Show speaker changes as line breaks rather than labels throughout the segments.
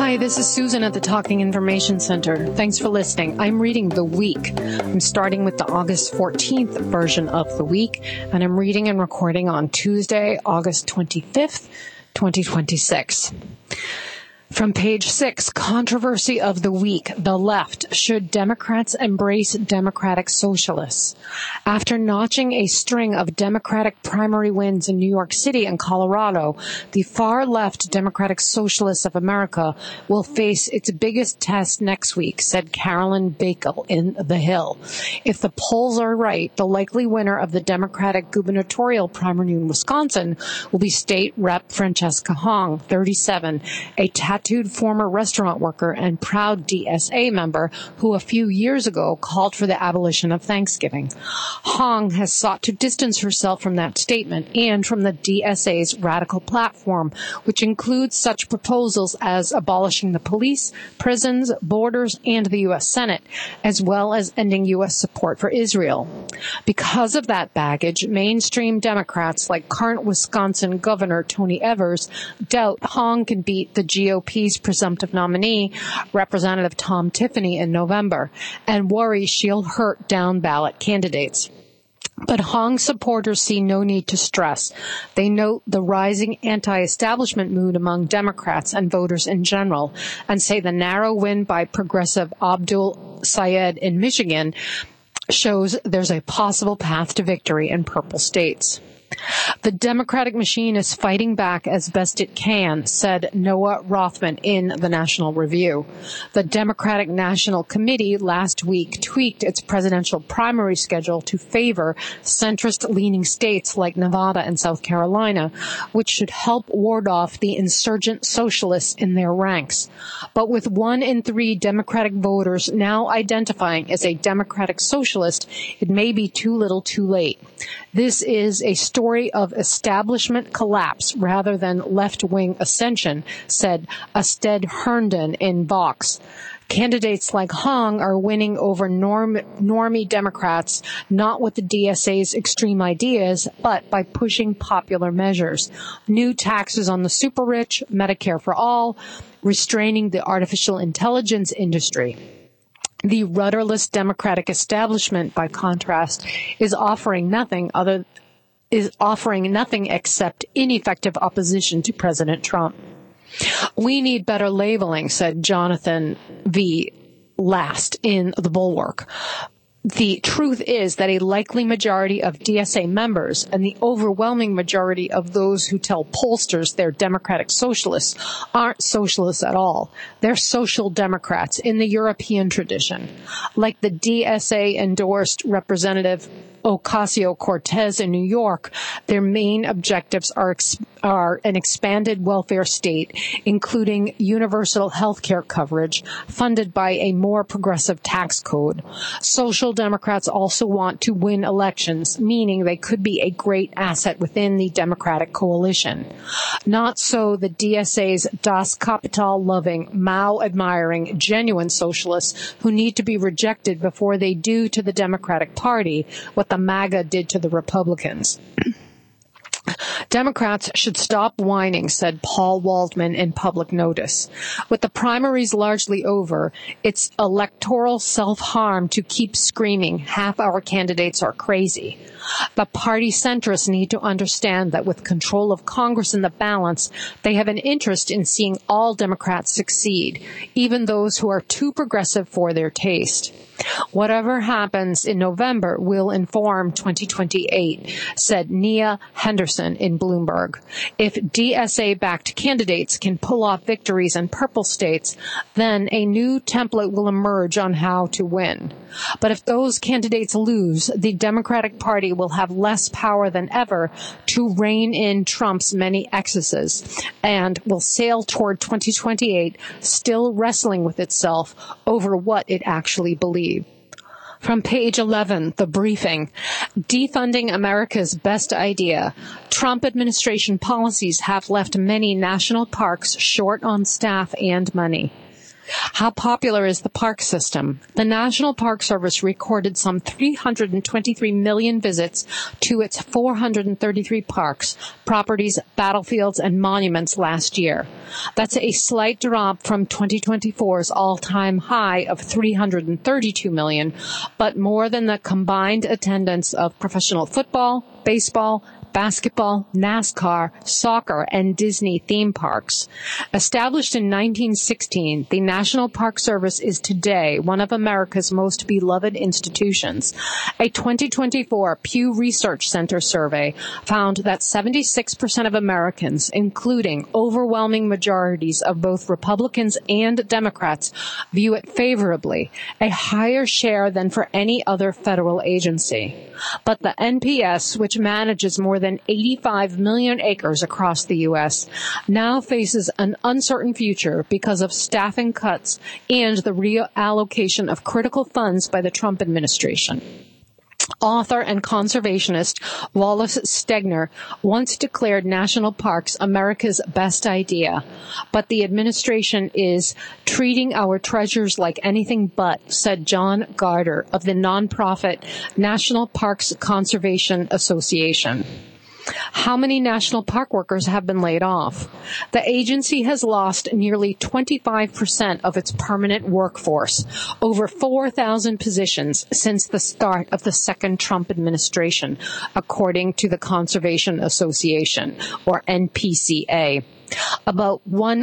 Hi, this is Susan at the Talking Information Center. Thanks for listening. I'm reading The Week. I'm starting with the August 14th version of The Week, and I'm reading and recording on Tuesday, August 25th, 2026. From page 6, controversy of the week, the left. Should Democrats embrace Democratic Socialists? After notching a string of Democratic primary wins in New York City and Colorado, the far-left Democratic Socialists of America will face its biggest test next week, said Carolyn Bakel in The Hill. If the polls are right, the likely winner of the Democratic gubernatorial primary in Wisconsin will be State Rep. Francesca Hong, 37, a tattooed former restaurant worker and proud DSA member who a few years ago called for the abolition of Thanksgiving. Hong has sought to distance herself from that statement and from the DSA's radical platform, which includes such proposals as abolishing the police, prisons, borders, and the U.S. Senate, as well as ending U.S. support for Israel. Because of that baggage, mainstream Democrats like current Wisconsin Governor Tony Evers doubt Hong can beat the GOP's presumptive nominee, Representative Tom Tiffany, in November, and worry she'll hurt down-ballot candidates. But Hong supporters see no need to stress. They note the rising anti-establishment mood among Democrats and voters in general, and say the narrow win by progressive Abdul Sayed in Michigan shows there's a possible path to victory in purple states. The Democratic machine is fighting back as best it can, said Noah Rothman in the National Review. The Democratic National Committee last week tweaked its presidential primary schedule to favor centrist-leaning states like Nevada and South Carolina, which should help ward off the insurgent socialists in their ranks. But with 1 in 3 Democratic voters now identifying as a Democratic socialist, it may be too little too late. This is a story of establishment collapse rather than left-wing ascension, said Asted Herndon in Vox. Candidates like Hong are winning over normie Democrats, not with the DSA's extreme ideas, but by pushing popular measures. New taxes on the super rich, Medicare for all, restraining the artificial intelligence industry. The rudderless Democratic establishment, by contrast, is offering nothing except ineffective opposition to President Trump. We need better labeling, said Jonathan V. Last in The Bulwark. The truth is that a likely majority of DSA members and the overwhelming majority of those who tell pollsters they're Democratic socialists aren't socialists at all. They're social democrats in the European tradition. Like the DSA-endorsed Representative Ocasio-Cortez in New York, their main objectives are an expanded welfare state, including universal health care coverage, funded by a more progressive tax code. Social Democrats also want to win elections, meaning they could be a great asset within the Democratic coalition. Not so the DSA's Das Kapital-loving, Mao-admiring, genuine socialists who need to be rejected before they do to the Democratic Party what the MAGA did to the Republicans. Democrats should stop whining, said Paul Waldman in Public Notice. With the primaries largely over, it's electoral self-harm to keep screaming, half our candidates are crazy. But party centrists need to understand that with control of Congress in the balance, they have an interest in seeing all Democrats succeed, even those who are too progressive for their taste. Whatever happens in November will inform 2028, said Nia Henderson in Bloomberg. If DSA-backed candidates can pull off victories in purple states, then a new template will emerge on how to win. But if those candidates lose, the Democratic Party will have less power than ever to rein in Trump's many excesses and will sail toward 2028 still wrestling with itself over what it actually believes. From page 11, The Briefing, defunding America's best idea. Trump administration policies have left many national parks short on staff and money. How popular is the park system? The National Park Service recorded some 323 million visits to its 433 parks, properties, battlefields, and monuments last year. That's a slight drop from 2024's all-time high of 332 million, but more than the combined attendance of professional football, baseball, basketball, NASCAR, soccer, and Disney theme parks. Established in 1916, the National Park Service is today one of America's most beloved institutions. A 2024 Pew Research Center survey found that 76% of Americans, including overwhelming majorities of both Republicans and Democrats, view it favorably, a higher share than for any other federal agency. But the NPS, which manages more than 85 million acres across the U.S., now faces an uncertain future because of staffing cuts and the reallocation of critical funds by the Trump administration. Author and conservationist Wallace Stegner once declared national parks America's best idea, but the administration is treating our treasures like anything but, said John Gardner of the nonprofit National Parks Conservation Association. How many national park workers have been laid off? The agency has lost nearly 25% of its permanent workforce, over 4,000 positions since the start of the second Trump administration, according to the Conservation Association, or NPCA. About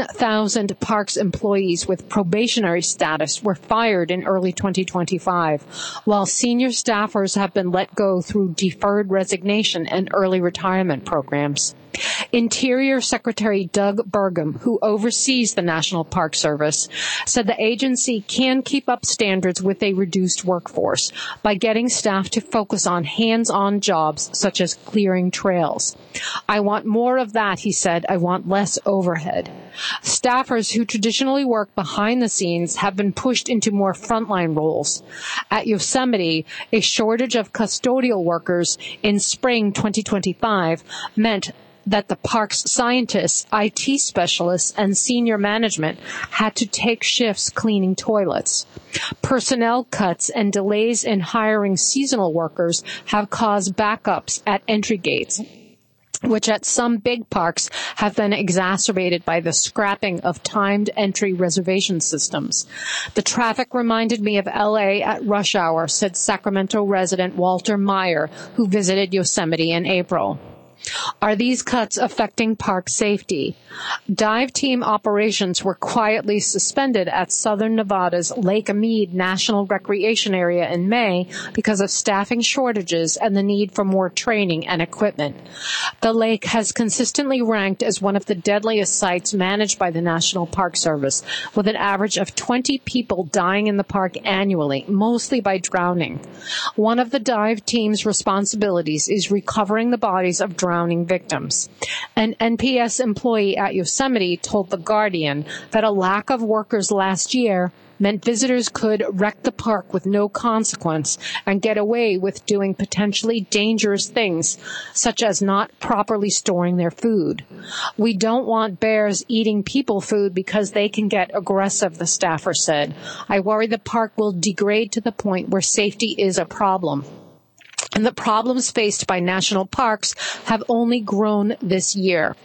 1,000 parks employees with probationary status were fired in early 2025, while senior staffers have been let go through deferred resignation and early retirement programs. Interior Secretary Doug Burgum, who oversees the National Park Service, said the agency can keep up standards with a reduced workforce by getting staff to focus on hands-on jobs such as clearing trails. I want more of that, he said. I want less overhead. Staffers who traditionally work behind the scenes have been pushed into more frontline roles. At Yosemite, a shortage of custodial workers in spring 2025 meant that the park's scientists, IT specialists, and senior management had to take shifts cleaning toilets. Personnel cuts and delays in hiring seasonal workers have caused backups at entry gates, which at some big parks have been exacerbated by the scrapping of timed entry reservation systems. The traffic reminded me of LA at rush hour, said Sacramento resident Walter Meyer, who visited Yosemite in April. Are these cuts affecting park safety? Dive team operations were quietly suspended at Southern Nevada's Lake Mead National Recreation Area in May because of staffing shortages and the need for more training and equipment. The lake has consistently ranked as one of the deadliest sites managed by the National Park Service, with an average of 20 people dying in the park annually, mostly by drowning. One of the dive team's responsibilities is recovering the bodies of drowning victims. An NPS employee at Yosemite told The Guardian that a lack of workers last year meant visitors could wreck the park with no consequence and get away with doing potentially dangerous things, such as not properly storing their food. We don't want bears eating people food because they can get aggressive, the staffer said. I worry the park will degrade to the point where safety is a problem. And the problems faced by national parks have only grown this year,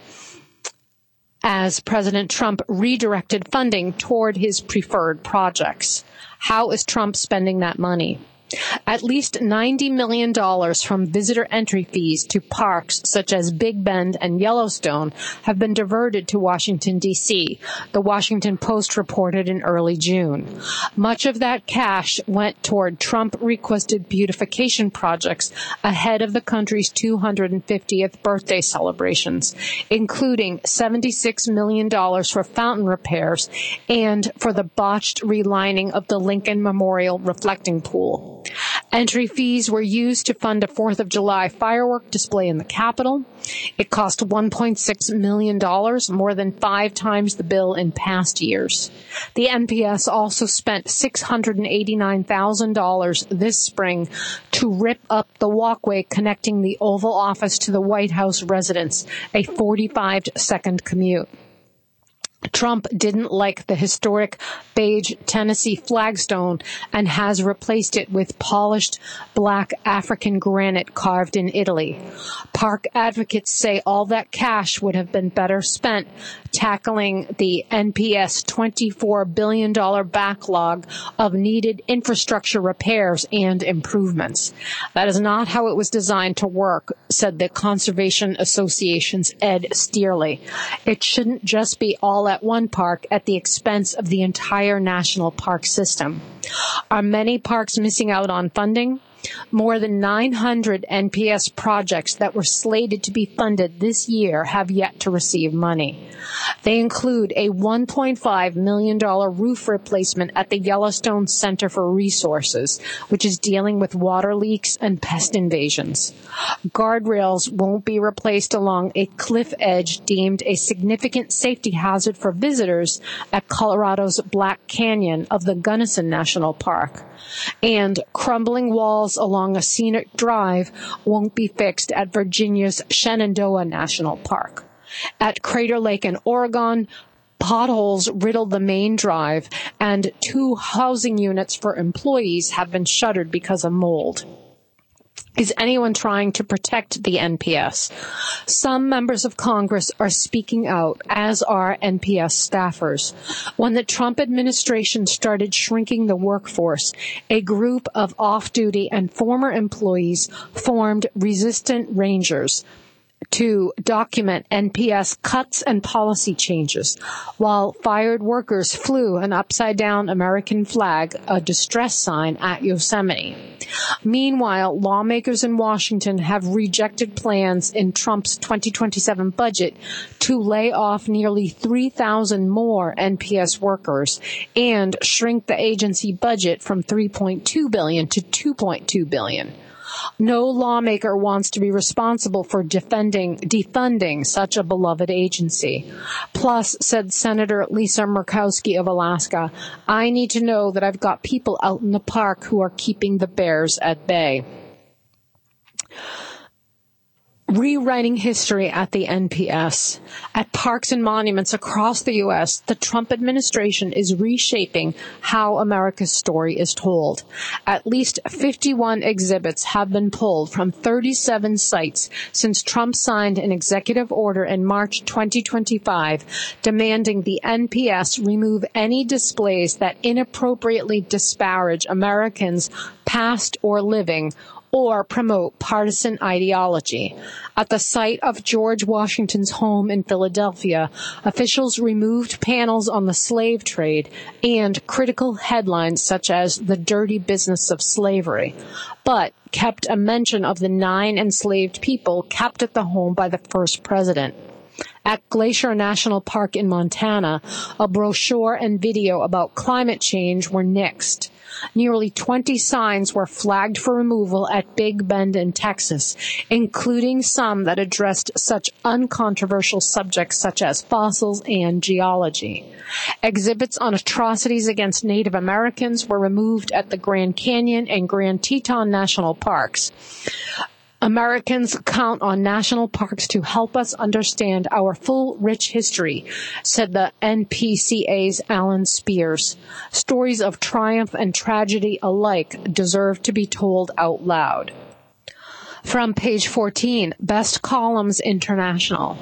as President Trump redirected funding toward his preferred projects. How is Trump spending that money? At least $90 million from visitor entry fees to parks such as Big Bend and Yellowstone have been diverted to Washington, D.C., the Washington Post reported in early June. Much of that cash went toward Trump-requested beautification projects ahead of the country's 250th birthday celebrations, including $76 million for fountain repairs and for the botched relining of the Lincoln Memorial reflecting pool. Entry fees were used to fund a 4th of July firework display in the Capitol. It cost $1.6 million, more than 5 times the bill in past years. The NPS also spent $689,000 this spring to rip up the walkway connecting the Oval Office to the White House residence, a 45-second commute. Trump didn't like the historic beige Tennessee flagstone and has replaced it with polished black African granite carved in Italy. Park advocates say all that cash would have been better spent tackling the NPS $24 billion backlog of needed infrastructure repairs and improvements. That is not how it was designed to work, said the Conservation Association's Ed Steerley. It shouldn't just be all at one park at the expense of the entire national park system. Are many parks missing out on funding? More than 900 NPS projects that were slated to be funded this year have yet to receive money. They include a $1.5 million roof replacement at the Yellowstone Center for Resources, which is dealing with water leaks and pest invasions. Guardrails won't be replaced along a cliff edge deemed a significant safety hazard for visitors at Colorado's Black Canyon of the Gunnison National Park. And crumbling walls along a scenic drive won't be fixed at Virginia's Shenandoah National Park. At Crater Lake in Oregon, potholes riddle the main drive, and 2 housing units for employees have been shuttered because of mold. Is anyone trying to protect the NPS? Some members of Congress are speaking out, as are NPS staffers. When the Trump administration started shrinking the workforce, a group of off-duty and former employees formed Resistant Rangers to document NPS cuts and policy changes, while fired workers flew an upside-down American flag, a distress sign, at Yosemite. Meanwhile, lawmakers in Washington have rejected plans in Trump's 2027 budget to lay off nearly 3,000 more NPS workers and shrink the agency budget from $3.2 billion to $2.2 billion. No lawmaker wants to be responsible for defunding such a beloved agency. Plus, said Senator Lisa Murkowski of Alaska, I need to know that I've got people out in the park who are keeping the bears at bay. Rewriting history at the NPS. At parks and monuments across the U.S., the Trump administration is reshaping how America's story is told. At least 51 exhibits have been pulled from 37 sites since Trump signed an executive order in March 2025 demanding the NPS remove any displays that inappropriately disparage Americans, past or living, or promote partisan ideology. At the site of George Washington's home in Philadelphia, officials removed panels on the slave trade and critical headlines such as the dirty business of slavery, but kept a mention of the 9 enslaved people kept at the home by the first president. At Glacier National Park in Montana, a brochure and video about climate change were nixed. Nearly 20 signs were flagged for removal at Big Bend in Texas, including some that addressed such uncontroversial subjects such as fossils and geology. Exhibits on atrocities against Native Americans were removed at the Grand Canyon and Grand Teton National Parks. Americans count on national parks to help us understand our full, rich history, said the NPCA's Alan Spears. Stories of triumph and tragedy alike deserve to be told out loud. From page 14, Best Columns International.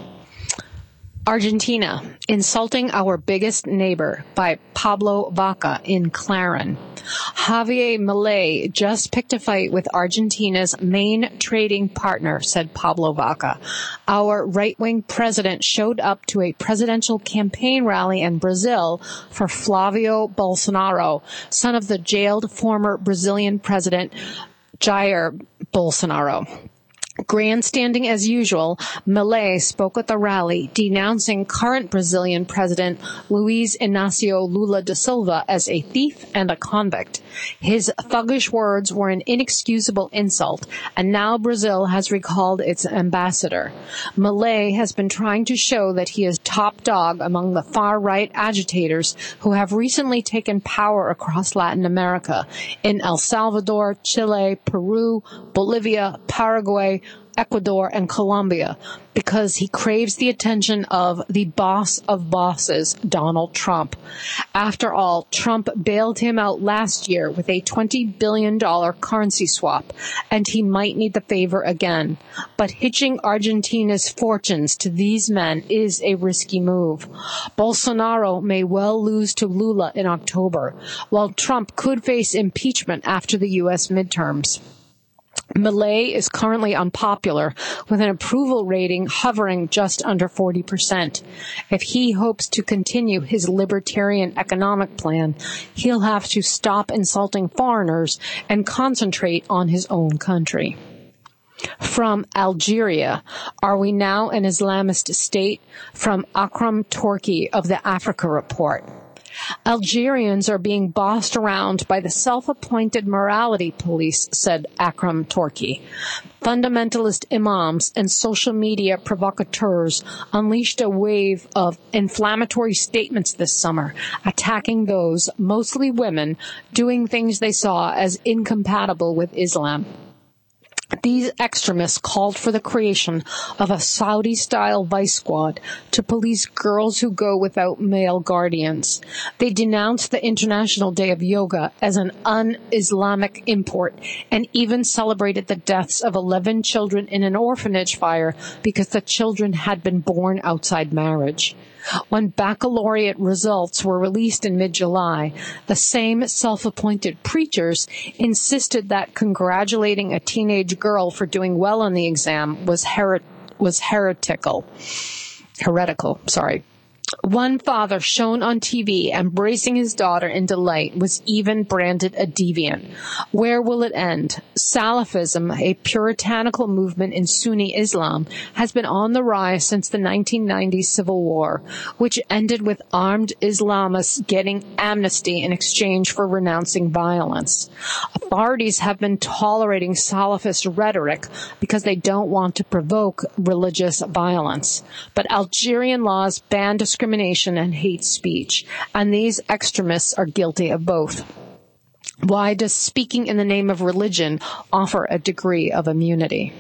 Argentina, Insulting Our Biggest Neighbor by Pablo Vaca in Clarin. Javier Milei just picked a fight with Argentina's main trading partner, said Pablo Vaca. Our right-wing president showed up to a presidential campaign rally in Brazil for Flavio Bolsonaro, son of the jailed former Brazilian president Jair Bolsonaro. Grandstanding as usual, Milei spoke at the rally, denouncing current Brazilian President Luiz Inácio Lula da Silva as a thief and a convict. His thuggish words were an inexcusable insult, and now Brazil has recalled its ambassador. Milei has been trying to show that he is top dog among the far-right agitators who have recently taken power across Latin America, in El Salvador, Chile, Peru, Bolivia, Paraguay, Ecuador, and Colombia because he craves the attention of the boss of bosses, Donald Trump. After all, Trump bailed him out last year with a $20 billion currency swap, and he might need the favor again. But hitching Argentina's fortunes to these men is a risky move. Bolsonaro may well lose to Lula in October, while Trump could face impeachment after the U.S. midterms. Milei is currently unpopular, with an approval rating hovering just under 40%. If he hopes to continue his libertarian economic plan, he'll have to stop insulting foreigners and concentrate on his own country. From Algeria, are we now an Islamist state? From Akram Torki of the Africa Report. Algerians are being bossed around by the self-appointed morality police, said Akram Torki. Fundamentalist imams and social media provocateurs unleashed a wave of inflammatory statements this summer, attacking those, mostly women, doing things they saw as incompatible with Islam. These extremists called for the creation of a Saudi-style vice squad to police girls who go without male guardians. They denounced the International Day of Yoga as an un-Islamic import and even celebrated the deaths of 11 children in an orphanage fire because the children had been born outside marriage. When baccalaureate results were released in mid-July, the same self-appointed preachers insisted that congratulating a teenage girl for doing well on the exam was heretical. One father shown on TV embracing his daughter in delight was even branded a deviant. Where will it end? Salafism, a puritanical movement in Sunni Islam, has been on the rise since the 1990s civil war, which ended with armed Islamists getting amnesty in exchange for renouncing violence. Authorities have been tolerating Salafist rhetoric because they don't want to provoke religious violence. But Algerian laws ban discrimination and hate speech, and these extremists are guilty of both. Why does speaking in the name of religion offer a degree of immunity?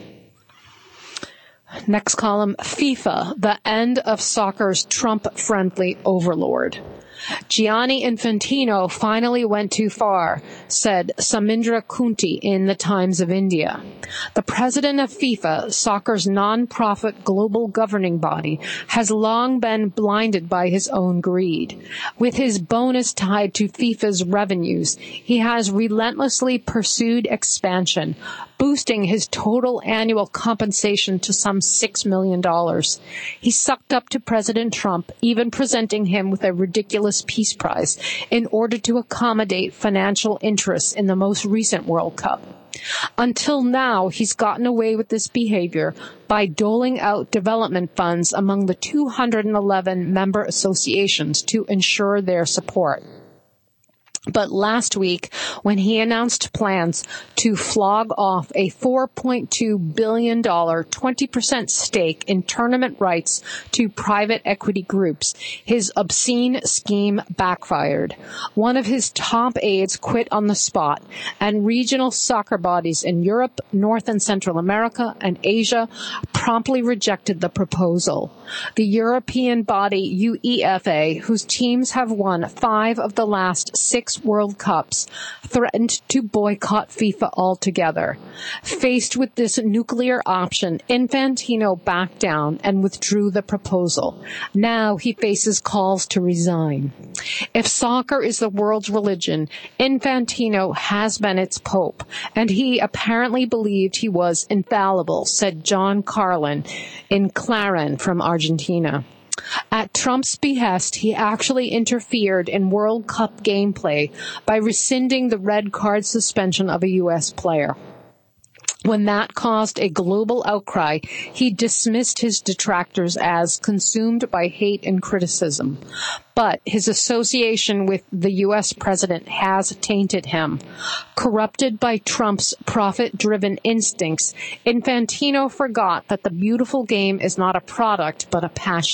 Next column, FIFA, the end of soccer's Trump-friendly overlord. Gianni Infantino finally went too far, said Samindra Kunti in the Times of India. The president of FIFA, soccer's non-profit global governing body, has long been blinded by his own greed. With his bonus tied to FIFA's revenues, he has relentlessly pursued expansion, boosting his total annual compensation to some $6 million. He sucked up to President Trump, even presenting him with a ridiculous Peace Prize in order to accommodate financial interests in the most recent World Cup. Until now, he's gotten away with this behavior by doling out development funds among the 211 member associations to ensure their support. But last week, when he announced plans to flog off a $4.2 billion 20% stake in tournament rights to private equity groups, his obscene scheme backfired. One of his top aides quit on the spot, and regional soccer bodies in Europe, North and Central America, and Asia promptly rejected the proposal. The European body UEFA, whose teams have won 5 of the last 6 World Cups, threatened to boycott FIFA altogether. Faced with this nuclear option, Infantino backed down and withdrew the proposal. Now he faces calls to resign. If soccer is the world's religion, Infantino has been its pope, and he apparently believed he was infallible, said John Carlin in Clarin from Argentina. At Trump's behest, he actually interfered in World Cup gameplay by rescinding the red card suspension of a U.S. player. When that caused a global outcry, he dismissed his detractors as consumed by hate and criticism. But his association with the U.S. president has tainted him. Corrupted by Trump's profit-driven instincts, Infantino forgot that the beautiful game is not a product but a passion.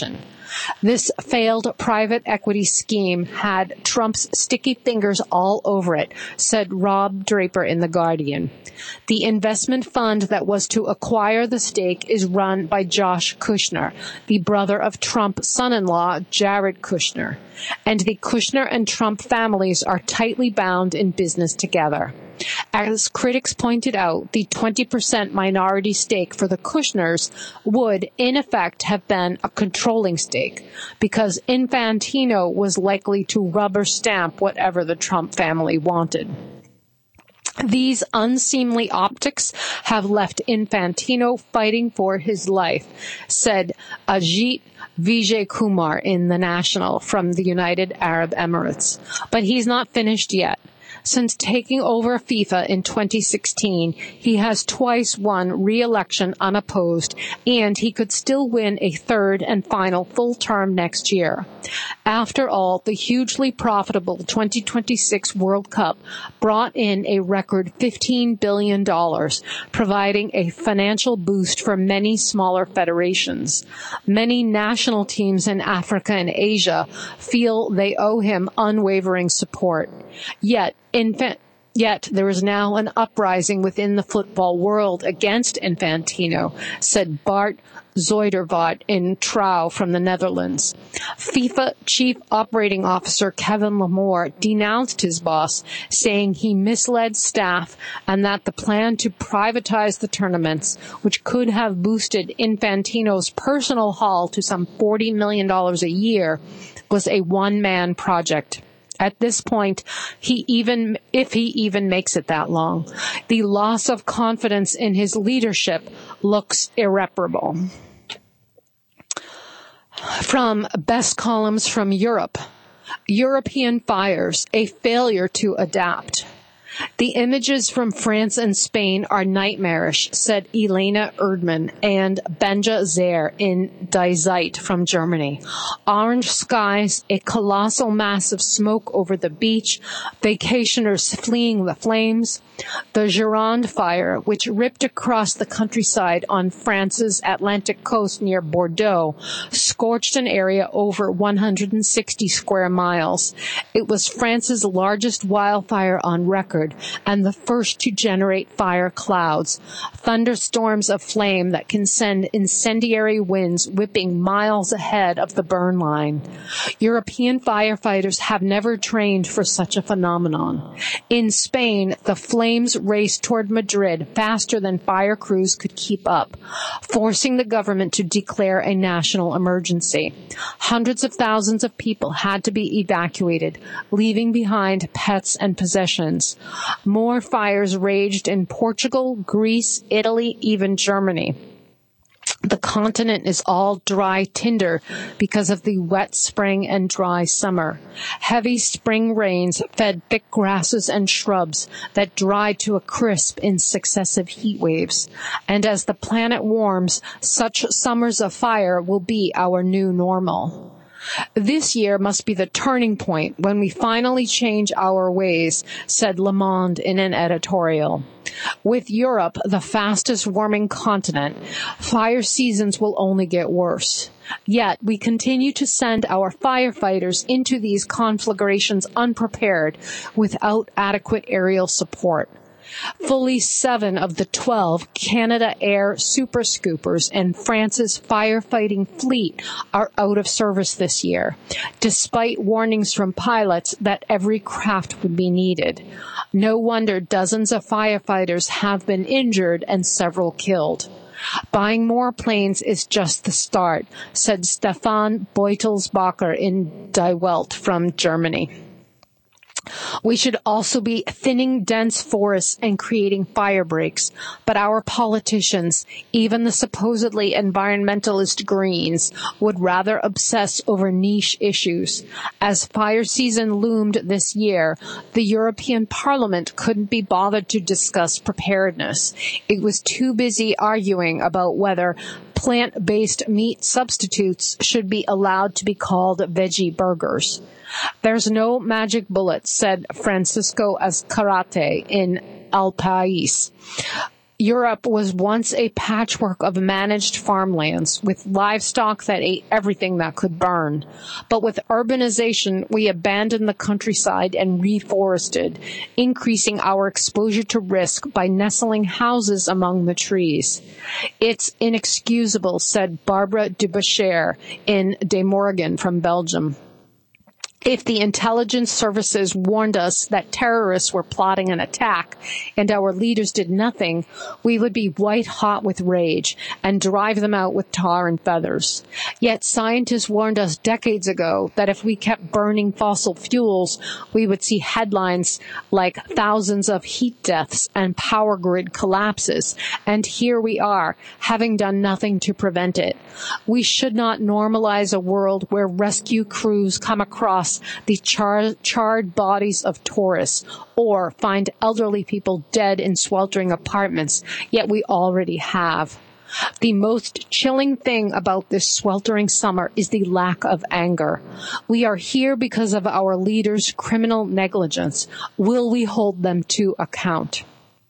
This failed private equity scheme had Trump's sticky fingers all over it, said Rob Draper in The Guardian. The investment fund that was to acquire the stake is run by Josh Kushner, the brother of Trump's son-in-law, Jared Kushner. And the Kushner and Trump families are tightly bound in business together. As critics pointed out, the 20% minority stake for the Kushners would, in effect, have been a controlling stake, because Infantino was likely to rubber stamp whatever the Trump family wanted. These unseemly optics have left Infantino fighting for his life, said Ajit Vijay Kumar in The National from the United Arab Emirates. But he's not finished yet. Since taking over FIFA in 2016, he has twice won re-election unopposed, and he could still win a third and final full term next year. After all, the hugely profitable 2026 World Cup brought in a record $15 billion, providing a financial boost for many smaller federations. Many national teams in Africa and Asia feel they owe him unwavering support. Yet there is now an uprising within the football world against Infantino, said Bart Zoidervat in Trouw from the Netherlands. FIFA Chief Operating Officer Kevin Lamore denounced his boss, saying he misled staff and that the plan to privatize the tournaments, which could have boosted Infantino's personal haul to some $40 million a year, was a one-man project. At this point, if he even makes it that long, the loss of confidence in his leadership looks irreparable. From Best Columns from Europe, European fires, a failure to adapt. The images from France and Spain are nightmarish, said Elena Erdmann and Benja Zair in Die Zeit from Germany. Orange skies, a colossal mass of smoke over the beach, vacationers fleeing the flames. The Gironde fire, which ripped across the countryside on France's Atlantic coast near Bordeaux, scorched an area over 160 square miles. It was France's largest wildfire on record, and the first to generate fire clouds, thunderstorms of flame that can send incendiary winds whipping miles ahead of the burn line. European firefighters have never trained for such a phenomenon. In Spain, the flames raced toward Madrid faster than fire crews could keep up, forcing the government to declare a national emergency. Hundreds of thousands of people had to be evacuated, leaving behind pets and possessions. More fires raged in Portugal, Greece, Italy, even Germany. The continent is all dry tinder because of the wet spring and dry summer. Heavy spring rains fed thick grasses and shrubs that dried to a crisp in successive heat waves. And as the planet warms, such summers of fire will be our new normal. This year must be the turning point when we finally change our ways, said Le Monde in an editorial. With Europe, the fastest warming continent, fire seasons will only get worse. Yet we continue to send our firefighters into these conflagrations unprepared, without adequate aerial support. Fully 7 of the 12 Canada Air Super Scoopers and France's firefighting fleet are out of service this year, despite warnings from pilots that every craft would be needed. No wonder dozens of firefighters have been injured and several killed. Buying more planes is just the start, said Stefan Beutelsbacher in Die Welt from Germany. We should also be thinning dense forests and creating fire breaks, but our politicians, even the supposedly environmentalist Greens, would rather obsess over niche issues. As fire season loomed this year, the European Parliament couldn't be bothered to discuss preparedness. It was too busy arguing about whether plant-based meat substitutes should be allowed to be called veggie burgers. There's no magic bullet, said Francisco Azcarate in El País. Europe was once a patchwork of managed farmlands with livestock that ate everything that could burn. But with urbanization, we abandoned the countryside and reforested, increasing our exposure to risk by nestling houses among the trees. It's inexcusable, said Barbara Dubucher in De Morgan from Belgium. If the intelligence services warned us that terrorists were plotting an attack and our leaders did nothing, we would be white hot with rage and drive them out with tar and feathers. Yet scientists warned us decades ago that if we kept burning fossil fuels, we would see headlines like thousands of heat deaths and power grid collapses. And here we are, having done nothing to prevent it. We should not normalize a world where rescue crews come across the charred bodies of tourists or find elderly people dead in sweltering apartments, yet we already have. The most chilling thing about this sweltering summer is the lack of anger. We are here because of our leaders' criminal negligence. Will we hold them to account?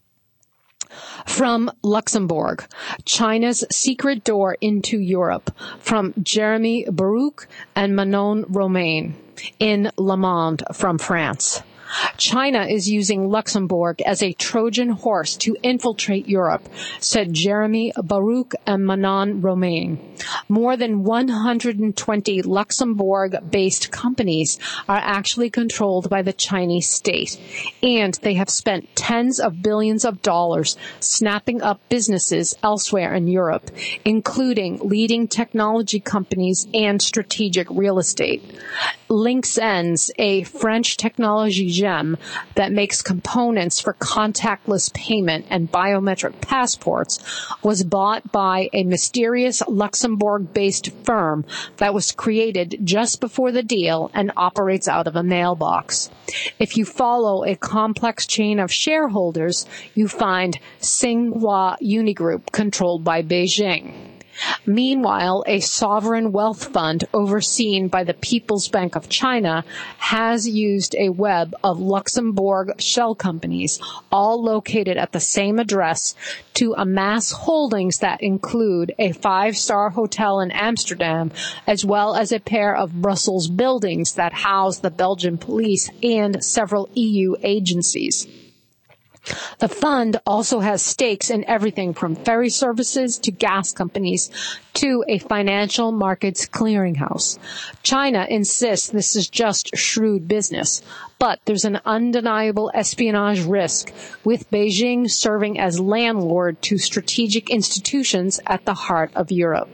From Luxembourg, China's secret door into Europe, from Jeremy Baruch and Manon Romain in Le Monde from France. China is using Luxembourg as a Trojan horse to infiltrate Europe, said Jeremy Baruch and Manon Romain. More than 120 Luxembourg-based companies are actually controlled by the Chinese state, and they have spent tens of billions of dollars snapping up businesses elsewhere in Europe, including leading technology companies and strategic real estate. Linxens, a French technology gem that makes components for contactless payment and biometric passports, was bought by a mysterious Luxembourg-based firm that was created just before the deal and operates out of a mailbox. If you follow a complex chain of shareholders, you find Tsinghua Unigroup, controlled by Beijing. Meanwhile, a sovereign wealth fund overseen by the People's Bank of China has used a web of Luxembourg shell companies, all located at the same address, to amass holdings that include a 5-star hotel in Amsterdam, as well as a pair of Brussels buildings that house the Belgian police and several EU agencies. The fund also has stakes in everything from ferry services to gas companies to a financial markets clearinghouse. China insists this is just shrewd business, but there's an undeniable espionage risk, with Beijing serving as landlord to strategic institutions at the heart of Europe.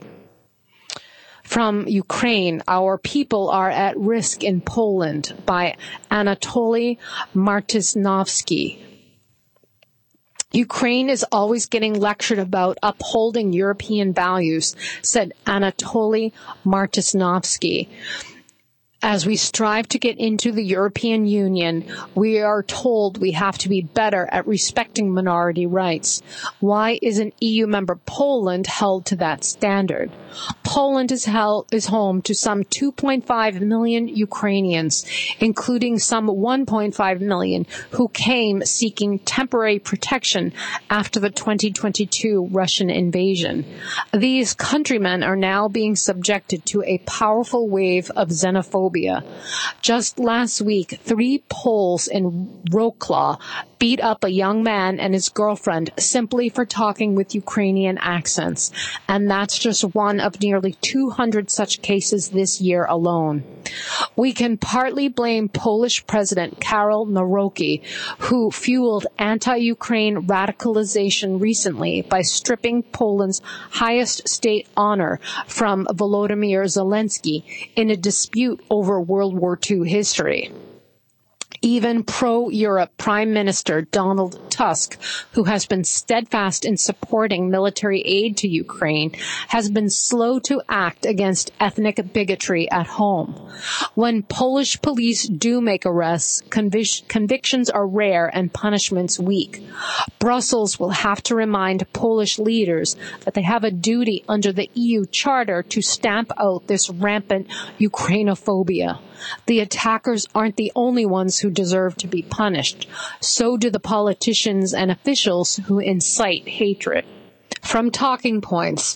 From Ukraine, our people are at risk in Poland, by Anatoly Martysnovsky. Ukraine is always getting lectured about upholding European values, said Anatoly Martysnovsky. As we strive to get into the European Union, we are told we have to be better at respecting minority rights. Why isn't EU member Poland held to that standard? Poland is home to some 2.5 million Ukrainians, including some 1.5 million who came seeking temporary protection after the 2022 Russian invasion. These countrymen are now being subjected to a powerful wave of xenophobia. Just last week, 3 Poles in Wrocław beat up a young man and his girlfriend simply for talking with Ukrainian accents. And that's just one of nearly 200 such cases this year alone. We can partly blame Polish President Karol Nawrocki, who fueled anti-Ukraine radicalization recently by stripping Poland's highest state honor from Volodymyr Zelensky in a dispute over World War II history. Even pro-Europe Prime Minister Donald Tusk, who has been steadfast in supporting military aid to Ukraine, has been slow to act against ethnic bigotry at home. When Polish police do make arrests, convictions are rare and punishments weak. Brussels will have to remind Polish leaders that they have a duty under the EU Charter to stamp out this rampant Ukrainophobia. The attackers aren't the only ones who deserve to be punished. So do the politicians politicians and officials who incite hatred. From Talking Points,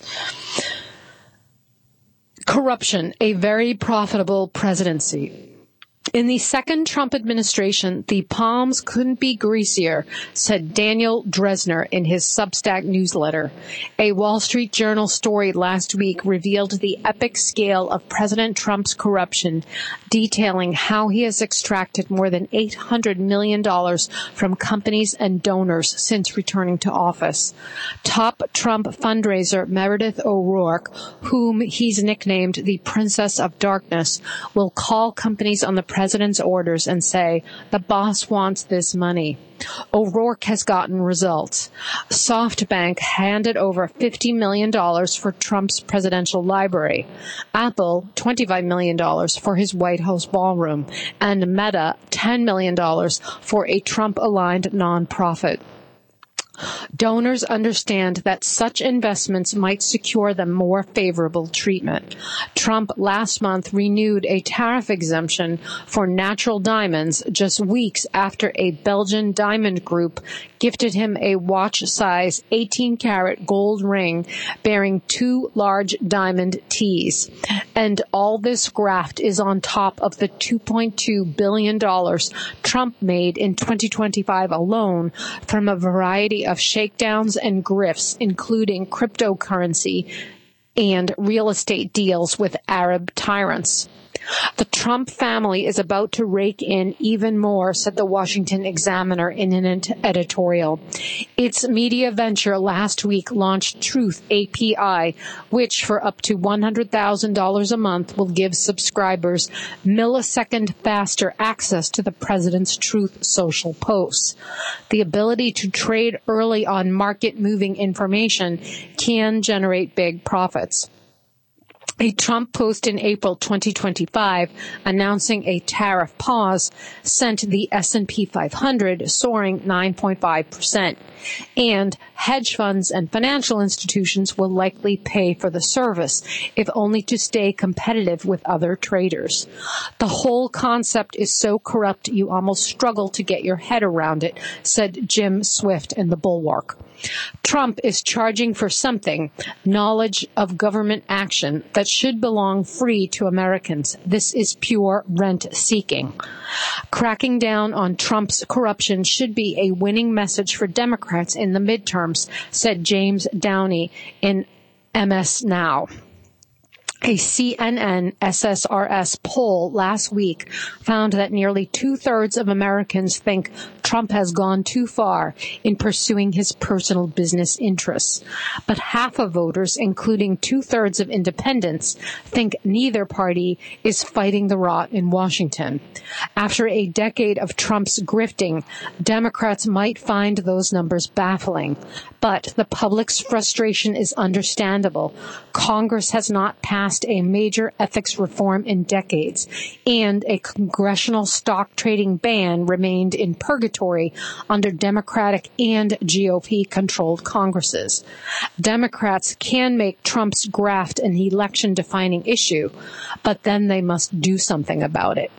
corruption, a very profitable presidency. In the second Trump administration, the palms couldn't be greasier, said Daniel Dresner in his Substack newsletter. A Wall Street Journal story last week revealed the epic scale of President Trump's corruption, detailing how he has extracted more than $800 million from companies and donors since returning to office. Top Trump fundraiser Meredith O'Rourke, whom he's nicknamed the Princess of Darkness, will call companies on the president's orders and say, the boss wants this money. O'Rourke has gotten results. SoftBank handed over $50 million for Trump's presidential library. Apple, $25 million for his White House ballroom. And Meta, $10 million for a Trump-aligned nonprofit. Donors understand that such investments might secure them more favorable treatment. Trump last month renewed a tariff exemption for natural diamonds just weeks after a Belgian diamond group gifted him a watch-size 18-karat gold ring bearing 2 large diamond T's. And all this graft is on top of the $2.2 billion Trump made in 2025 alone from a variety of shakedowns and grifts, including cryptocurrency and real estate deals with Arab tyrants. The Trump family is about to rake in even more, said the Washington Examiner in an editorial. Its media venture last week launched Truth API, which for up to $100,000 a month will give subscribers millisecond faster access to the president's Truth social posts. The ability to trade early on market-moving information can generate big profits. A Trump post in April 2025 announcing a tariff pause sent the S&P 500 soaring 9.5%. And hedge funds and financial institutions will likely pay for the service, if only to stay competitive with other traders. The whole concept is so corrupt you almost struggle to get your head around it, said Jim Swift in The Bulwark. Trump is charging for something, knowledge of government action, that should belong free to Americans. This is pure rent-seeking. Cracking down on Trump's corruption should be a winning message for Democrats in the midterms, said James Downey in MS Now. A CNN SSRS poll last week found that nearly 2/3 of Americans think Trump has gone too far in pursuing his personal business interests. But half of voters, including 2/3 of independents, think neither party is fighting the rot in Washington. After a decade of Trump's grifting, Democrats might find those numbers baffling. But the public's frustration is understandable. Congress has not passed a major ethics reform in decades, and a congressional stock trading ban remained in purgatory under Democratic and GOP-controlled Congresses. Democrats can make Trump's graft an election-defining issue, but then they must do something about it.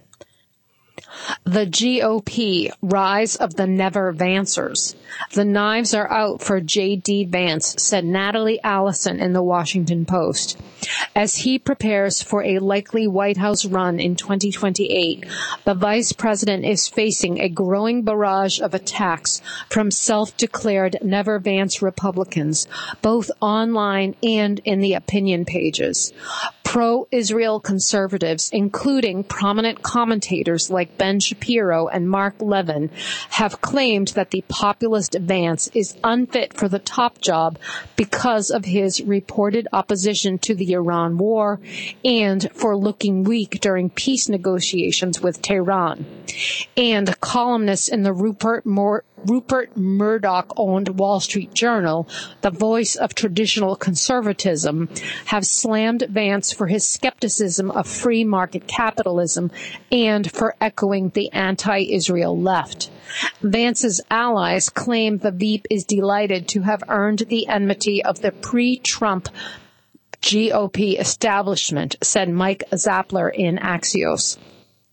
The GOP, rise of the Never Vancers. The knives are out for J.D. Vance, said Natalie Allison in the Washington Post. As he prepares for a likely White House run in 2028, the vice president is facing a growing barrage of attacks from self-declared Never Vance Republicans, both online and in the opinion pages. Pro-Israel conservatives, including prominent commentators like Ben Shapiro and Mark Levin, have claimed that the populist Vance is unfit for the top job because of his reported opposition to the Iran war and for looking weak during peace negotiations with Tehran. And columnists in the Rupert Murdoch-owned Wall Street Journal, the voice of traditional conservatism, have slammed Vance for his skepticism of free market capitalism and for echoing the anti-Israel left. Vance's allies claim the Veep is delighted to have earned the enmity of the pre-Trump GOP establishment, said Mike Zappler in Axios.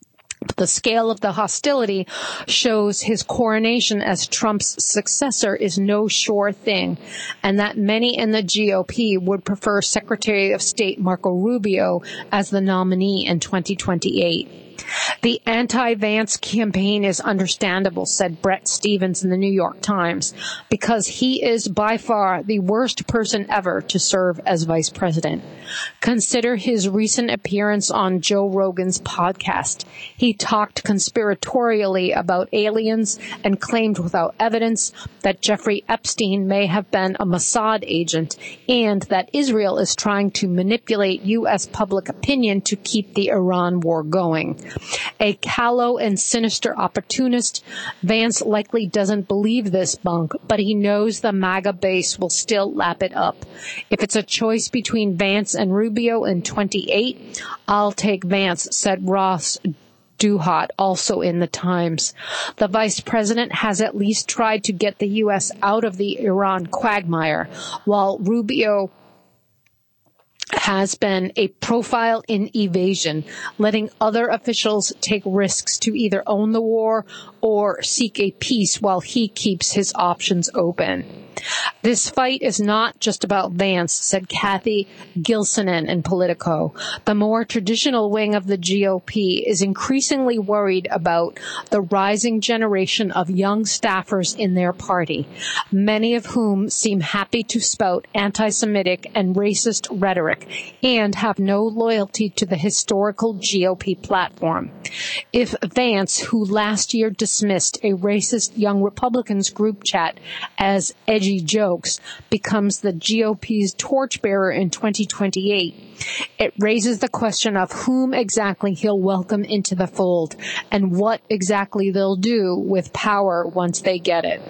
The scale of the hostility shows his coronation as Trump's successor is no sure thing, and that many in the GOP would prefer Secretary of State Marco Rubio as the nominee in 2028. The anti-Vance campaign is understandable, said Brett Stevens in the New York Times, because he is by far the worst person ever to serve as vice president. Consider his recent appearance on Joe Rogan's podcast. He talked conspiratorially about aliens and claimed without evidence that Jeffrey Epstein may have been a Mossad agent and that Israel is trying to manipulate U.S. public opinion to keep the Iran war going. A callow and sinister opportunist, Vance likely doesn't believe this bunk, but he knows the MAGA base will still lap it up. If it's a choice between Vance and Rubio in 28, I'll take Vance, said Ross Duhat, also in the Times. The vice president has at least tried to get the U.S. out of the Iran quagmire, while Rubio has been a profile in evasion, letting other officials take risks to either own the war or seek a peace while he keeps his options open. This fight is not just about Vance, said Kathy Gilsonen in Politico. The more traditional wing of the GOP is increasingly worried about the rising generation of young staffers in their party, many of whom seem happy to spout anti-Semitic and racist rhetoric and have no loyalty to the historical GOP platform. If Vance, who last year dismissed a racist young Republicans group chat as edgy jokes, becomes the GOP's torchbearer in 2028, it raises the question of whom exactly he'll welcome into the fold and what exactly they'll do with power once they get it.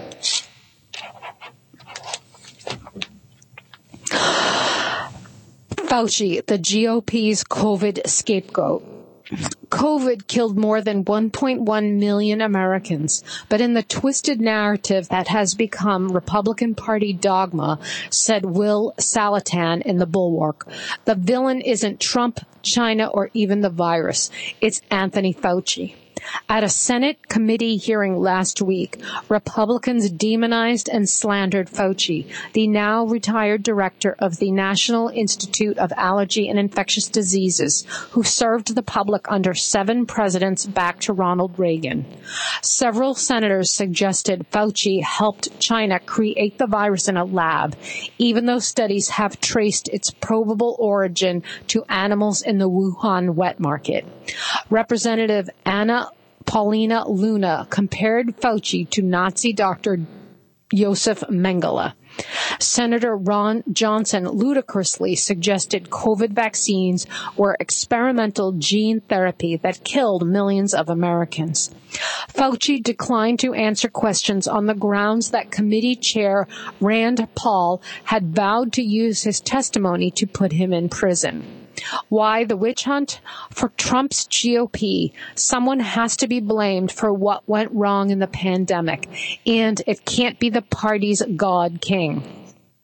Fauci, the GOP's COVID scapegoat. COVID killed more than 1.1 million Americans, but in the twisted narrative that has become Republican Party dogma, said Will Salatan in The Bulwark, the villain isn't Trump, China, or even the virus. It's Anthony Fauci. At a Senate committee hearing last week, Republicans demonized and slandered Fauci, the now retired director of the National Institute of Allergy and Infectious Diseases, who served the public under 7 presidents back to Ronald Reagan. Several senators suggested Fauci helped China create the virus in a lab, even though studies have traced its probable origin to animals in the Wuhan wet market. Representative Anna Paulina Luna compared Fauci to Nazi Dr. Josef Mengele. Senator Ron Johnson ludicrously suggested COVID vaccines were experimental gene therapy that killed millions of Americans. Fauci declined to answer questions on the grounds that committee chair Rand Paul had vowed to use his testimony to put him in prison. Why the witch hunt? For Trump's GOP, someone has to be blamed for what went wrong in the pandemic, and it can't be the party's God King.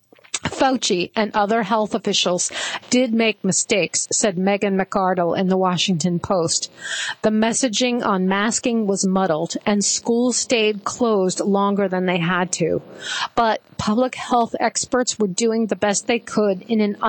Fauci and other health officials did make mistakes, said Megan McArdle in the Washington Post. The messaging on masking was muddled, and schools stayed closed longer than they had to. But public health experts were doing the best they could in an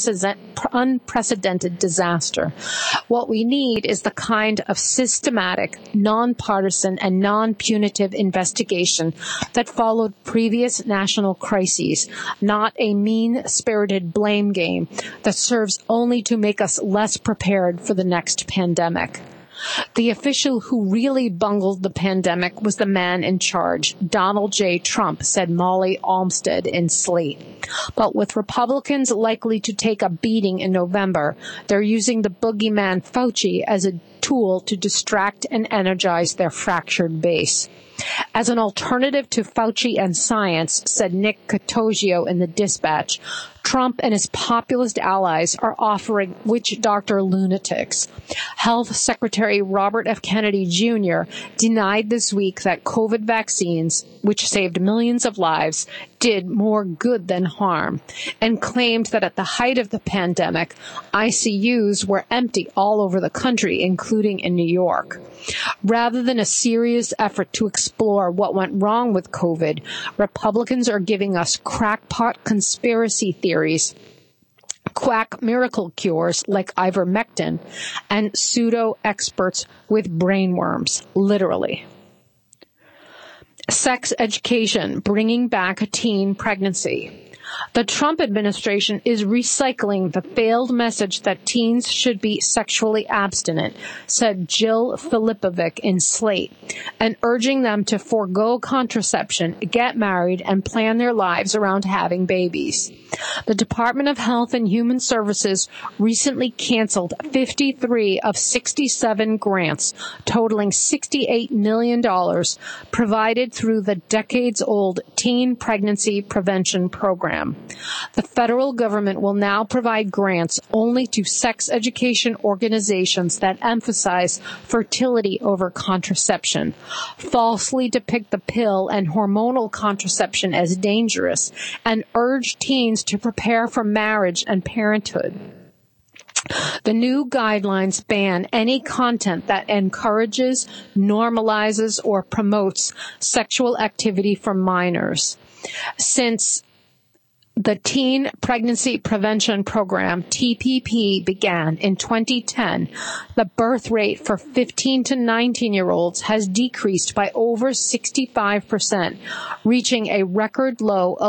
unprecedented disaster. What we need is the kind of systematic, nonpartisan, and non-punitive investigation that followed previous national crises, not a mean-spirited blame game that serves only to make us less prepared for the next pandemic. The official who really bungled the pandemic was the man in charge, Donald J. Trump, said Molly Olmstead in Slate. But with Republicans likely to take a beating in November, they're using the boogeyman Fauci as a tool to distract and energize their fractured base. As an alternative to Fauci and science, said Nick Catoggio in the Dispatch, Trump and his populist allies are offering witch doctor lunatics. Health Secretary Robert F. Kennedy Jr. denied this week that COVID vaccines, which saved millions of lives, did more good than harm, and claimed that at the height of the pandemic, ICUs were empty all over the country, including in New York. Rather than a serious effort to explore what went wrong with COVID, Republicans are giving us crackpot conspiracy theories, quack miracle cures like ivermectin, and pseudo-experts with brainworms, literally. Sex education, bringing back teen pregnancy. The Trump administration is recycling the failed message that teens should be sexually abstinent, said Jill Filipovic in Slate, and urging them to forego contraception, get married, and plan their lives around having babies. The Department of Health and Human Services recently canceled 53 of 67 grants, totaling $68 million, provided through the decades-old Teen Pregnancy Prevention Program. The federal government will now provide grants only to sex education organizations that emphasize fertility over contraception, falsely depict the pill and hormonal contraception as dangerous, and urge teens to prepare for marriage and parenthood. The new guidelines ban any content that encourages, normalizes, or promotes sexual activity for minors. Since the Teen Pregnancy Prevention Program, TPP, began in 2010, the birth rate for 15 to 19-year-olds has decreased by over 65%, reaching a record low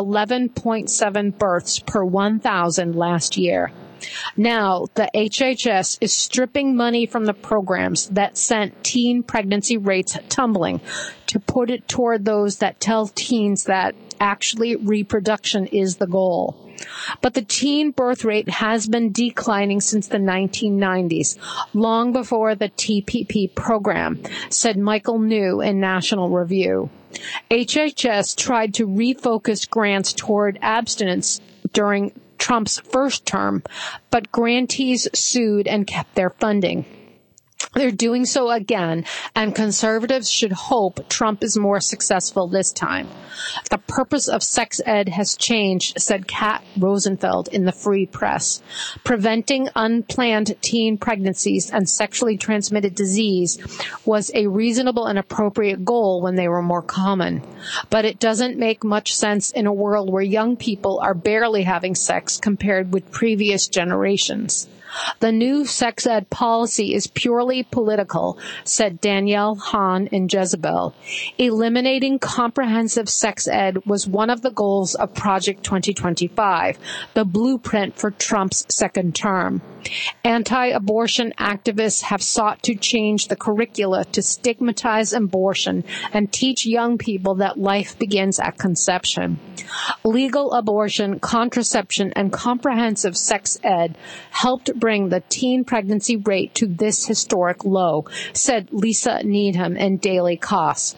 11.7 births per 1,000 last year. Now, the HHS is stripping money from the programs that sent teen pregnancy rates tumbling to put it toward those that tell teens that actually reproduction is the goal. But the teen birth rate has been declining since the 1990s, long before the TPP program, said Michael New in National Review. HHS tried to refocus grants toward abstinence during Trump's first term, but grantees sued and kept their funding. They're doing so again, and conservatives should hope Trump is more successful this time. The purpose of sex ed has changed, said Kat Rosenfeld in the Free Press. Preventing unplanned teen pregnancies and sexually transmitted disease was a reasonable and appropriate goal when they were more common. But it doesn't make much sense in a world where young people are barely having sex compared with previous generations. The new sex ed policy is purely political, said Danielle Hahn in Jezebel. Eliminating comprehensive sex ed was one of the goals of Project 2025, the blueprint for Trump's second term. Anti-abortion activists have sought to change the curricula to stigmatize abortion and teach young people that life begins at conception. Legal abortion, contraception, and comprehensive sex ed helped bring the teen pregnancy rate to this historic low, said Lisa Needham in Daily Kos.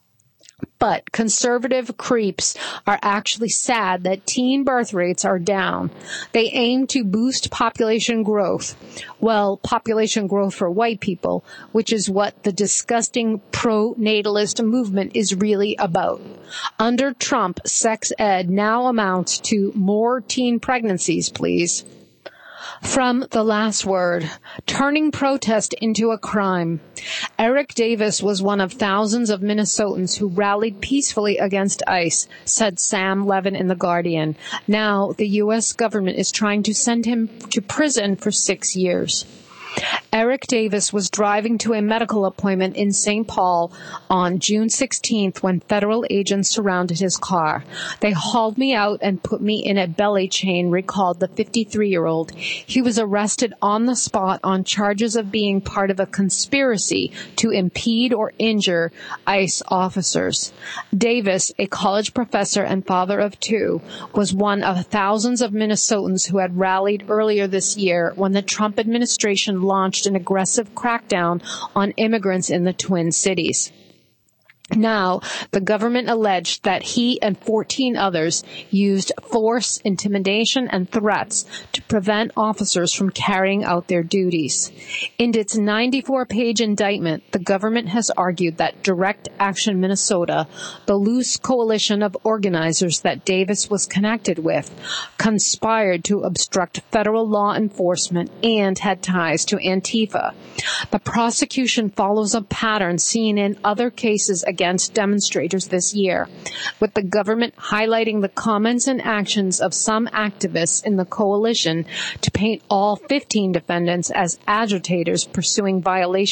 But conservative creeps are actually sad that teen birth rates are down. They aim to boost population growth. Well, population growth for white people, which is what the disgusting pro-natalist movement is really about. Under Trump, sex ed now amounts to more teen pregnancies, please. From The Last Word, turning protest into a crime. Eric Davis was one of thousands of Minnesotans who rallied peacefully against ICE, said Sam Levin in The Guardian. Now, the U.S. government is trying to send him to prison for 6 years. Eric Davis was driving to a medical appointment in St. Paul on June 16th when federal agents surrounded his car. They hauled me out and put me in a belly chain, recalled the 53-year-old. He was arrested on the spot on charges of being part of a conspiracy to impede or injure ICE officers. Davis, a college professor and father of two, was one of thousands of Minnesotans who had rallied earlier this year when the Trump administration launched an aggressive crackdown on immigrants in the Twin Cities. Now, the government alleged that he and 14 others used force, intimidation, and threats to prevent officers from carrying out their duties. In its 94-page indictment, the government has argued that Direct Action Minnesota, the loose coalition of organizers that Davis was connected with, conspired to obstruct federal law enforcement and had ties to Antifa. The prosecution follows a pattern seen in other cases against demonstrators this year, with the government highlighting the comments and actions of some activists in the coalition to paint all 15 defendants as agitators pursuing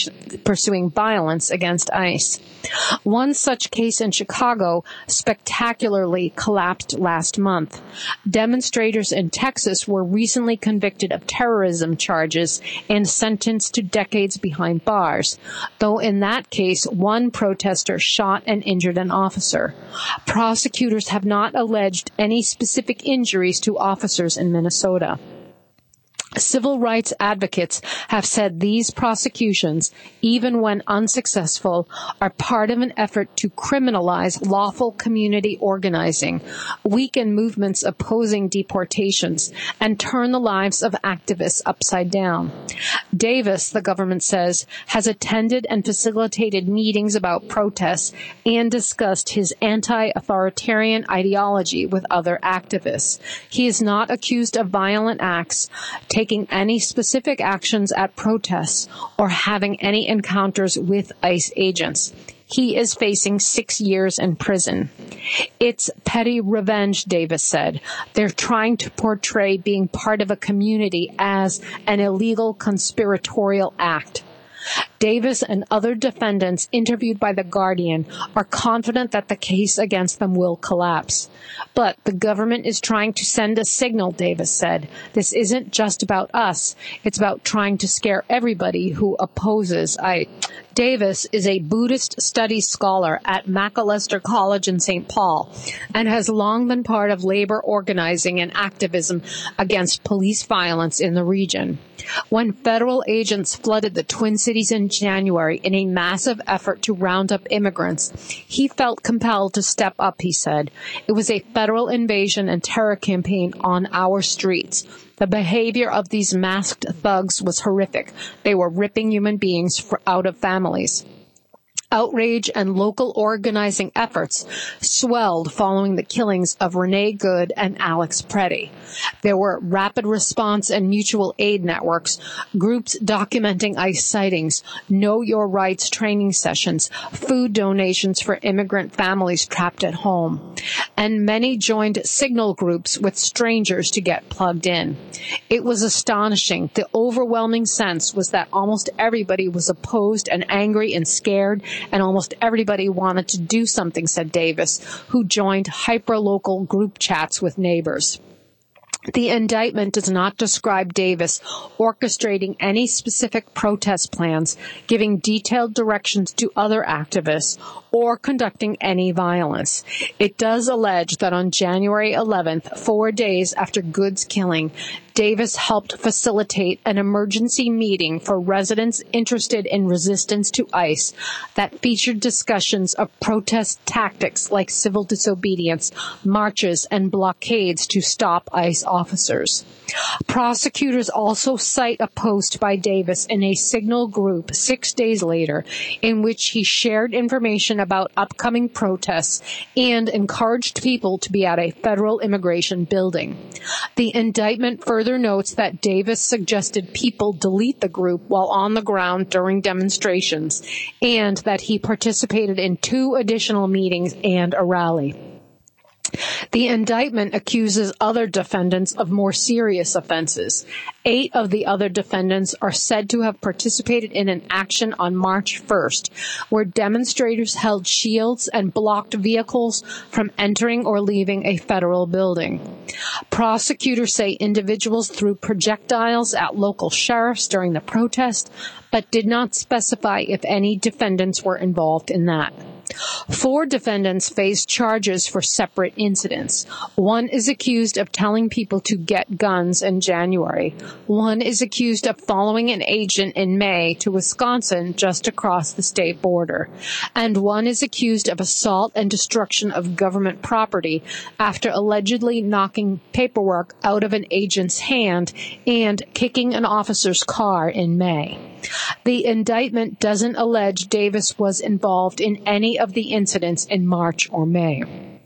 violence against ICE. One such case in Chicago spectacularly collapsed last month. Demonstrators in Texas were recently convicted of terrorism charges and sentenced to decades behind bars, though in that case, one protester shot and injured an officer. Prosecutors have not alleged any specific injuries to officers in Minnesota. Civil rights advocates have said these prosecutions, even when unsuccessful, are part of an effort to criminalize lawful community organizing, weaken movements opposing deportations, and turn the lives of activists upside down. Davis, the government says, has attended and facilitated meetings about protests and discussed his anti-authoritarian ideology with other activists. He is not accused of violent acts, taking any specific actions at protests, or having any encounters with ICE agents. He is facing 6 years in prison. It's petty revenge, Davis said. They're trying to portray being part of a community as an illegal conspiratorial act. Davis and other defendants interviewed by The Guardian are confident that the case against them will collapse. But the government is trying to send a signal, Davis said. This isn't just about us. It's about trying to scare everybody who opposes ICE. Davis is a Buddhist studies scholar at Macalester College in St. Paul and has long been part of labor organizing and activism against police violence in the region. When federal agents flooded the Twin Cities in January in a massive effort to round up immigrants, he felt compelled to step up, he said. It was a federal invasion and terror campaign on our streets. The behavior of these masked thugs was horrific. They were ripping human beings out of families. Outrage and local organizing efforts swelled following the killings of Renee Good and Alex Preddy. There were rapid response and mutual aid networks, groups documenting ICE sightings, Know Your Rights training sessions, food donations for immigrant families trapped at home, and many joined signal groups with strangers to get plugged in. It was astonishing. The overwhelming sense was that almost everybody was opposed and angry and scared, and almost everybody wanted to do something, said Davis, who joined hyperlocal group chats with neighbors. The indictment does not describe Davis orchestrating any specific protest plans, giving detailed directions to other activists, or conducting any violence. It does allege that on January 11th, 4 days after Good's killing, Davis helped facilitate an emergency meeting for residents interested in resistance to ICE that featured discussions of protest tactics like civil disobedience, marches, and blockades to stop ICE officers. Prosecutors also cite a post by Davis in a Signal group 6 days later in which he shared information about upcoming protests and encouraged people to be at a federal immigration building. The indictment further notes that Davis suggested people delete the group while on the ground during demonstrations and that he participated in 2 additional meetings and a rally. The indictment accuses other defendants of more serious offenses. 8 of the other defendants are said to have participated in an action on March 1st, where demonstrators held shields and blocked vehicles from entering or leaving a federal building. Prosecutors say individuals threw projectiles at local sheriffs during the protest, but did not specify if any defendants were involved in that. 4 defendants face charges for separate incidents. One is accused of telling people to get guns in January. One is accused of following an agent in May to Wisconsin, just across the state border. And one is accused of assault and destruction of government property after allegedly knocking paperwork out of an agent's hand and kicking an officer's car in May. The indictment doesn't allege Davis was involved in any of the incidents in March or May.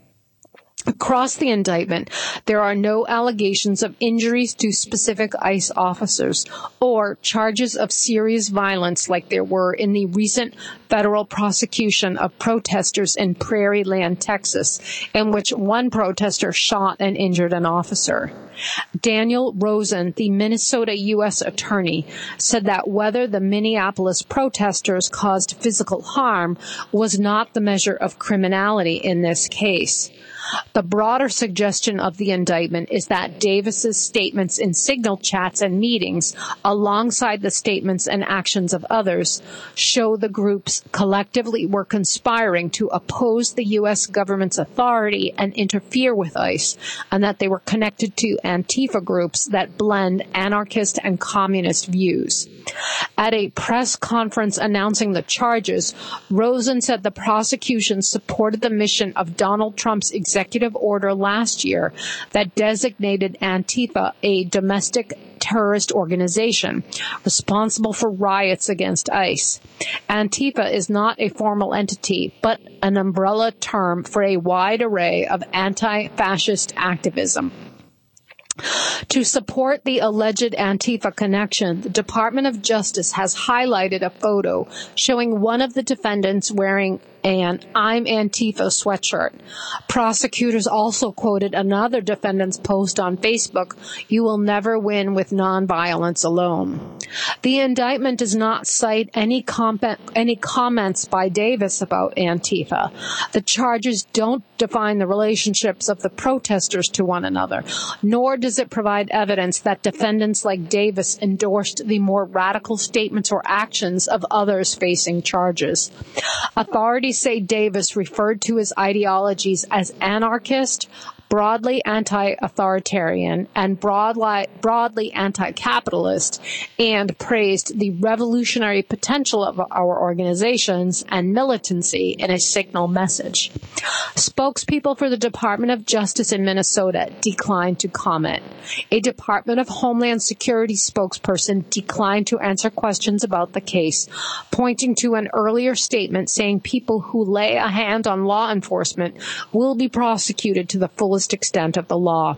Across the indictment, there are no allegations of injuries to specific ICE officers or charges of serious violence like there were in the recent federal prosecution of protesters in Prairie Land, Texas, in which one protester shot and injured an officer. Daniel Rosen, the Minnesota U.S. attorney, said that whether the Minneapolis protesters caused physical harm was not the measure of criminality in this case. The broader suggestion of the indictment is that Davis's statements in signal chats and meetings, alongside the statements and actions of others, show the groups collectively were conspiring to oppose the U.S. government's authority and interfere with ICE, and that they were connected to Antifa groups that blend anarchist and communist views. At a press conference announcing the charges, Rosen said the prosecution supported the mission of Donald Trump's executive order last year that designated Antifa a domestic terrorist organization responsible for riots against ICE. Antifa is not a formal entity, but an umbrella term for a wide array of anti-fascist activism. To support the alleged Antifa connection, the Department of Justice has highlighted a photo showing one of the defendants wearing an I'm Antifa sweatshirt. Prosecutors also quoted another defendant's post on Facebook, "You will never win with nonviolence alone." The indictment does not cite any comments by Davis about Antifa. The charges don't define the relationships of the protesters to one another, nor does it provide evidence that defendants like Davis endorsed the more radical statements or actions of others facing charges. Authorities say Davis referred to his ideologies as anarchist, broadly anti-authoritarian, and broadly anti-capitalist, and praised the revolutionary potential of our organizations and militancy in a signal message. Spokespeople for the Department of Justice in Minnesota declined to comment. A Department of Homeland Security spokesperson declined to answer questions about the case, pointing to an earlier statement saying people who lay a hand on law enforcement will be prosecuted to the fullest extent of the law.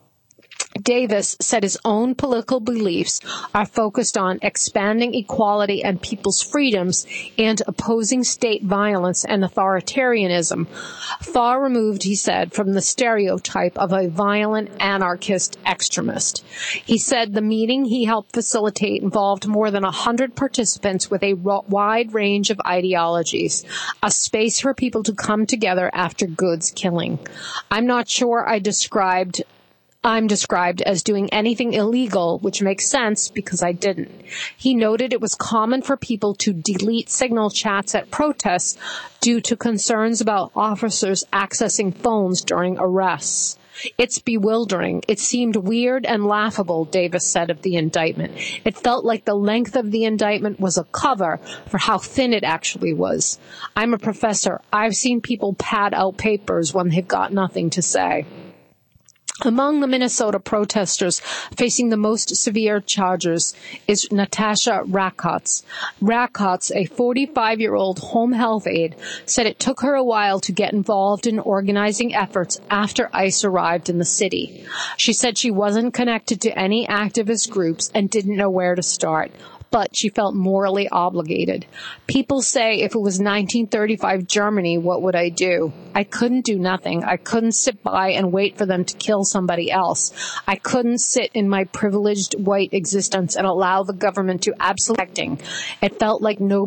Davis said his own political beliefs are focused on expanding equality and people's freedoms and opposing state violence and authoritarianism, far removed, he said, from the stereotype of a violent anarchist extremist. He said the meeting he helped facilitate involved more than 100 participants with a wide range of ideologies, a space for people to come together after Good's killing. I'm not sure I'm described as doing anything illegal, which makes sense because I didn't. He noted it was common for people to delete signal chats at protests due to concerns about officers accessing phones during arrests. It's bewildering. It seemed weird and laughable, Davis said of the indictment. It felt like the length of the indictment was a cover for how thin it actually was. I'm a professor. I've seen people pad out papers when they've got nothing to say. Among the Minnesota protesters facing the most severe charges is Natasha Rakotz. Rakotz, a 45-year-old home health aide, said it took her a while to get involved in organizing efforts after ICE arrived in the city. She said she wasn't connected to any activist groups and didn't know where to start, but she felt morally obligated. People say if it was 1935 Germany, what would I do? I couldn't do nothing. I couldn't sit by and wait for them to kill somebody else. I couldn't sit in my privileged white existence and allow the government to absolutely. It felt like no